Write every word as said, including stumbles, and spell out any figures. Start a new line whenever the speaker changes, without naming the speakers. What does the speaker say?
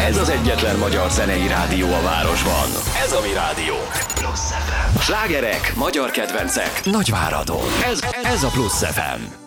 Ez az egyetlen magyar zenei rádió a városban. Ez a mi rádió. Plusz ef em. Slágerek, magyar kedvencek, Nagyváradon. Ez, ez a Plusz ef em.